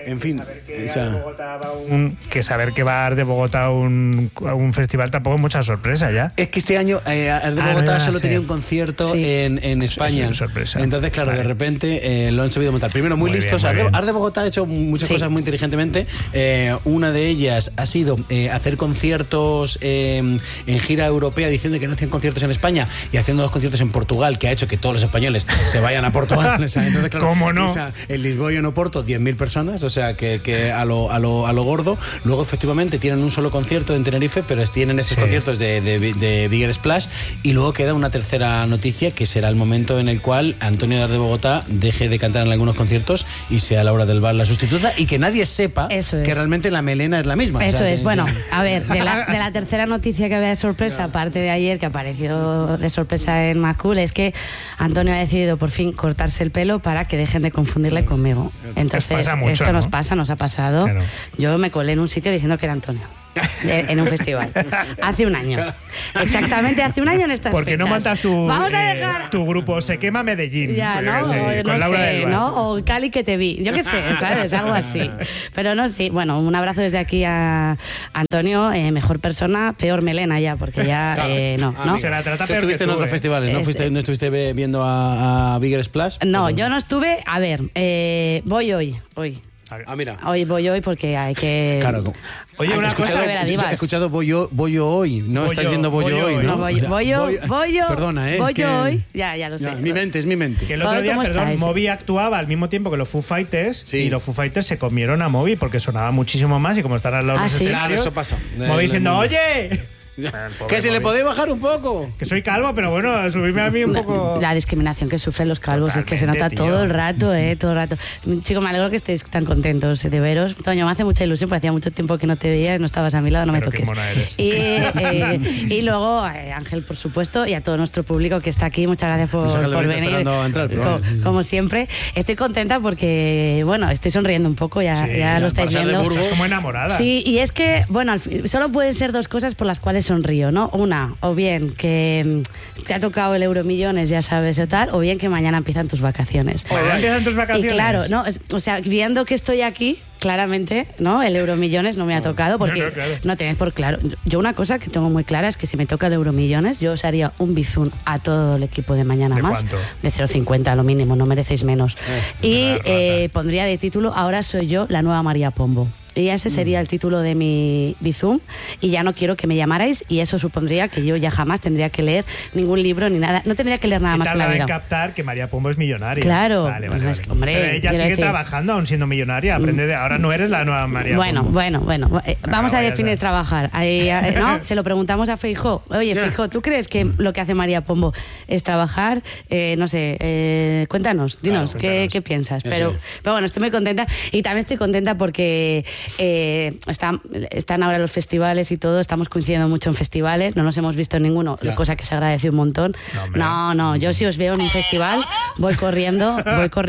En fin, que saber que va a de Bogotá a un festival tampoco es mucha sorpresa ya. Es que este año Art de Bogotá solo tenía un concierto en España. Es sorpresa. Entonces, claro, de repente lo han sabido montar. Primero, muy listos. Art de Bogotá ha hecho muchas cosas muy inteligentemente. Una de ellas ha sido hacer conciertos en gira europea, diciendo que no hacían conciertos en España y haciendo 2 conciertos en Portugal, que ha hecho que todos los españoles se vayan a Portugal. Entonces, claro, ¿cómo no? En Lisboa y en Oporto 10.000 personas, o sea que a lo gordo. Luego efectivamente tienen un solo concierto en Tenerife, pero tienen estos conciertos de Bigger Splash, y luego queda una tercera noticia, que será el momento en el cual Antonio de Art de Bogotá deje de cantar en algunos conciertos y sea Laura del Val la sustituta, y que nadie sepa que realmente la melena es la misma. Eso es. Bueno, a ver, de la tercera noticia que había de sorpresa, aparte de ayer que apareció de sorpresa en Mad Cool, es que Antonio ha decidido por fin cortarse el pelo para que dejen de confundirle conmigo. Entonces, esto nos ha pasado. Claro. Yo me colé en un sitio diciendo que era Antonio. En un festival. Hace un año. Exactamente, hace un año en estas ¿por qué fechas? no montas tu grupo Se Quema Medellín? Ya, ¿no? Con Laura del Val. ¿no? O Cali que te vi. Yo qué sé, ¿sabes? Algo así. Pero no, sí. Bueno, un abrazo desde aquí a Antonio. Mejor persona, peor melena ya, porque ya no. Se la trata peor. Estuviste en otros festivales, ¿no? ¿No estuviste viendo a Bigger Splash? No, yo no estuve. A ver, voy hoy. Mira. Hoy voy porque hay que... Claro. Oye, una cosa... He escuchado voy yo hoy. No estás diciendo voy yo hoy, ¿no? Voy yo. Perdona, Voy yo hoy. Ya lo sé. Es mi mente. Que el otro día, Moby actuaba al mismo tiempo que los Foo Fighters, y los Foo Fighters se comieron a Moby porque sonaba muchísimo más, y como están al lado de los escenarios, claro, eso pasa. Moby diciendo, oye... Que se le podéis bajar un poco. Que soy calvo, pero bueno, subirme a mí un poco. La discriminación que sufren los calvos. Totalmente, es que se nota todo el rato, todo el rato. Chicos, me alegro que estéis tan contentos de veros. Toño, me hace mucha ilusión porque hacía mucho tiempo que no te veía, no estabas a mi lado, no pero me toques. Y luego Ángel, por supuesto, y a todo nuestro público que está aquí, muchas gracias por venir. Como siempre, estoy contenta porque, bueno, estoy sonriendo un poco, ya lo estáis viendo. Estás como enamorada. Sí, y es que, bueno, solo pueden ser 2 cosas por las cuales sonrío, ¿no? Una, o bien que te ha tocado el Euromillones, ya sabes, o tal, o bien que mañana empiezan tus vacaciones. ¿Mañana empiezan tus vacaciones? Y claro, ¿no? O sea, viendo que estoy aquí, claramente, ¿no? El Euromillones no me ha tocado porque no tenéis por claro. Yo una cosa que tengo muy clara es que si me toca el Euromillones, yo os haría un bizum a todo el equipo de Mañana ¿De Más. cuánto? De 0,50 a lo mínimo, no merecéis menos. Y pondría de título, ahora soy yo la nueva María Pombo. Y ese sería el título de mi Bizum, y ya no quiero que me llamarais, y eso supondría que yo ya jamás tendría que leer ningún libro ni nada, no tendría que leer nada más en la vida. En captar que María Pombo es millonaria. Claro. Vale. Hombre, pero ella sigue trabajando aún siendo millonaria, aprende ahora no eres la nueva María Pombo. Bueno, vamos a definir trabajar. ¿No? Se lo preguntamos a Feijóo. Oye, Feijóo, ¿tú crees que lo que hace María Pombo es trabajar? No sé, cuéntanos, dinos, ¿qué piensas? Pero bueno, estoy muy contenta, y también estoy contenta porque están ahora los festivales y todo, estamos coincidiendo mucho en festivales, no nos hemos visto en ninguno, cosa que se agradece un montón. No, yo si os veo en un festival voy corriendo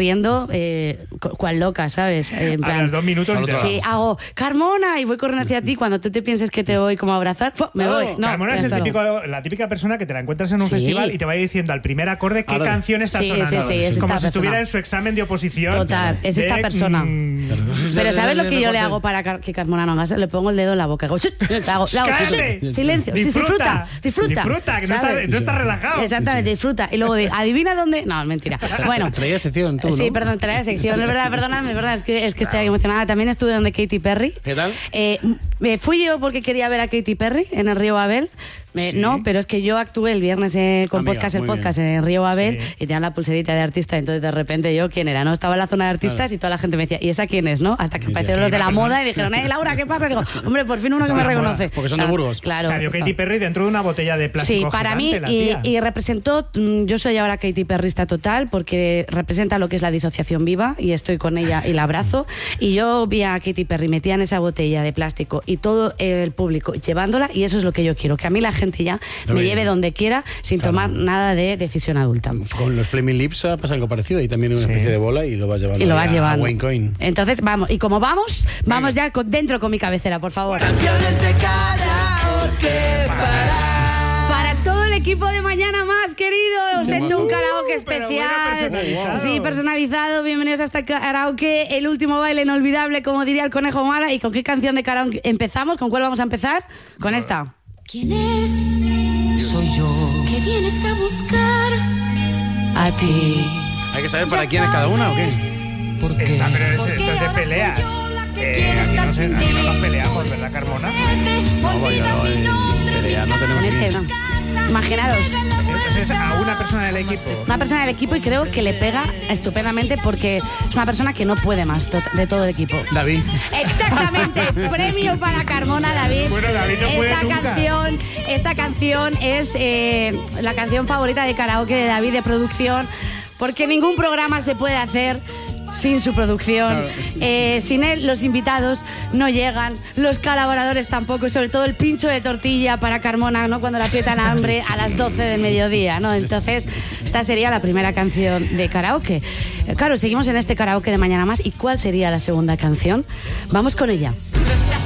cual loca, ¿sabes? En plan, a los 2 minutos y te vas. Sí, hago Carmona y voy corriendo hacia ti, cuando tú te pienses que te voy como a abrazar, me voy. No, Carmona es la típica persona que te la encuentras en un festival y te va diciendo al primer acorde qué canción está sonando. Sí, como si estuviera en su examen de oposición. Total, es esta persona. Pero ¿sabes lo que yo le hago para que Carmona no haga? Le pongo el dedo en la boca. Hago silencio. Disfruta, que no está relajado. Exactamente, disfruta. Y luego adivina dónde. No, mentira. Bueno. Traía sección tú, ¿no? Sí, perdón, traía sección. Es verdad, perdóname, es que estoy emocionada. También estuve donde Katy Perry. ¿Qué tal? Fui yo porque quería ver a Katy Perry en el Río Babel. No, pero es que yo actué el viernes con el podcast en Río Babel, y tenía la pulserita de artista, entonces de repente yo, ¿quién era? ¿No? Estaba en la zona de artistas y toda la gente me decía, ¿y esa quién es? ¿No? Hasta que aparecieron los de la moda y dijeron, Laura, ¿qué pasa? Digo, hombre, por fin uno que me reconoce. Porque son de Burgos. Claro. Salió Katy Perry dentro de una botella de plástico. Sí, para mí, y representó, yo soy ahora Katy Perrista total, porque representa lo que es la disociación viva, y estoy con ella y la abrazo, y yo vi a Katy Perry metida en esa botella de plástico y todo el público llevándola, y eso es lo que yo quiero, que a mí la gente ya me lleve donde quiera sin tomar nada de decisión adulta. Con los Flaming Lips pasa algo parecido, y también una especie de bola, y lo vas llevando, a Wayne Coyne. Entonces vamos, y como vamos ya dentro con mi cabecera, por favor. Canciones de karaoke para todo el equipo de Mañana Más, has querido. Os he hecho un karaoke especial. Bueno, sí, personalizado. Bienvenidos a este karaoke. El último baile inolvidable, como diría el Conejo Mara. ¿Y con qué canción de karaoke empezamos? ¿Con cuál vamos a empezar? Con esta. ¿Quién es? Soy yo. ¿Qué vienes a buscar? A ti. ¿Hay que saber para quién es cada una o qué? Porque Esto es de peleas. Aquí no nos peleamos, ¿verdad, Carmona? No, vaya, no, pelea, no tenemos Con este, ni- no. Imaginaros. Entonces, a una persona del equipo. Una persona del equipo y creo que le pega estupendamente porque es una persona que no puede más de todo el equipo. David. Exactamente, premio para Carmona, David. Bueno, David no puede nunca. Esta canción es la canción favorita de karaoke de David de producción, porque ningún programa se puede hacer sin su producción. Sin él, los invitados no llegan, los colaboradores tampoco, y sobre todo el pincho de tortilla para Carmona, ¿no? Cuando le aprietan hambre a las 12 del mediodía, ¿no? Entonces, esta sería la primera canción de karaoke. Claro, seguimos en este karaoke de Mañana Más. ¿Y cuál sería la segunda canción? Vamos con ella.